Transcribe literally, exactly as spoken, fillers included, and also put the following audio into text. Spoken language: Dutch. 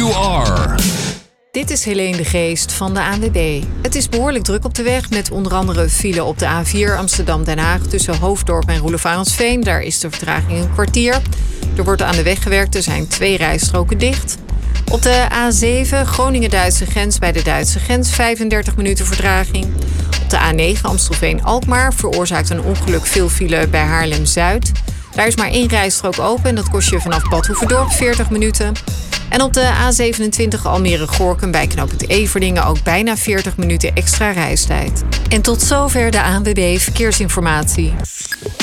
you are. Dit is Helene de Geest van de A N W B. Het is behoorlijk druk op de weg met onder andere file op de A vier Amsterdam-Den Haag tussen Hoofddorp en Roelevarensveen. Daar is de vertraging een kwartier. Er wordt aan de weg gewerkt, er zijn twee rijstroken dicht. Op de A zeven Groningen-Duitse grens bij de Duitse grens vijfendertig minuten vertraging. Op de A negen Amstelveen-Alkmaar veroorzaakt een ongeluk veel file bij Haarlem-Zuid. Daar is maar één rijstrook open en dat kost je vanaf Bad Hoeverdorp veertig minuten. En op de A zevenentwintig Almere-Gorinchem bij knooppunt Everdingen ook bijna veertig minuten extra reistijd. En tot zover de A N W B Verkeersinformatie.